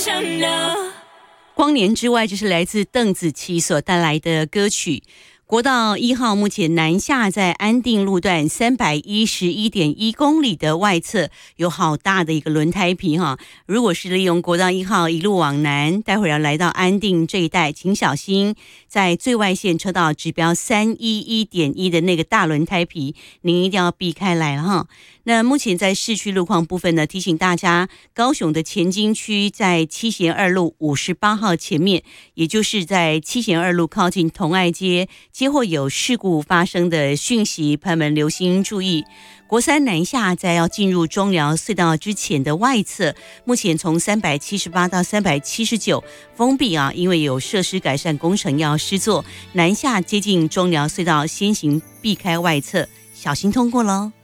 光年之外，这是来自邓紫棋所带来的歌曲。国道1号目前南下在安定路段311.1公里的外侧有好大的一个轮胎皮哈，如果是利用国道1号一路往南，待会儿要来到安定这一带，请小心在最外线车道指标311.1的那个大轮胎皮，您一定要避开来了哈。那目前在市区路况部分呢，提醒大家，高雄的前金区在七贤二路58号前面，也就是在七贤二路靠近同爱街，接获有事故发生的讯息，朋友们留心注意。国三南下在要进入中寮隧道之前的外侧，目前从378到379封闭啊，因为有设施改善工程要施作，南下接近中寮隧道，先行避开外侧，小心通过咯。